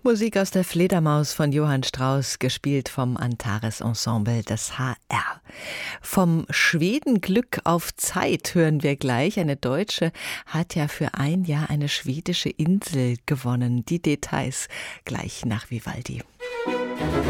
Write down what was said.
Musik aus der Fledermaus von Johann Strauss, gespielt vom Antares Ensemble des HR. Vom Schweden Glück auf Zeit hören wir gleich. Eine Deutsche hat ja für ein Jahr eine schwedische Insel gewonnen. Die Details gleich nach Vivaldi.